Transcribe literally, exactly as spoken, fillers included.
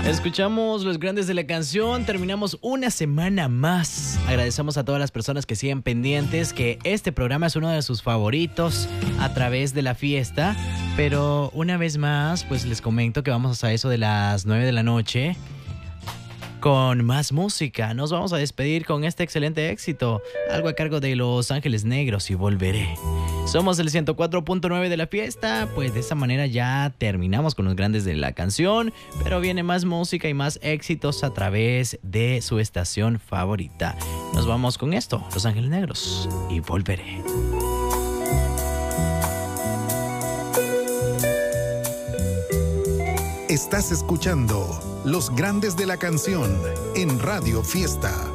Escuchamos Los Grandes de la Canción, terminamos una semana más. Agradecemos a todas las personas que siguen pendientes, que este programa es uno de sus favoritos a través de la fiesta. Pero una vez más, pues les comento que vamos a eso de las nueve de la noche con más música. Nos vamos a despedir con este excelente éxito, algo a cargo de Los Ángeles Negros y Volveré. Somos el ciento cuatro punto nueve de la fiesta, pues de esa manera ya terminamos con Los Grandes de la Canción, pero viene más música y más éxitos a través de su estación favorita. Nos vamos con esto, Los Ángeles Negros y Volveré. Estás escuchando Los Grandes de la Canción en Radio Fiesta.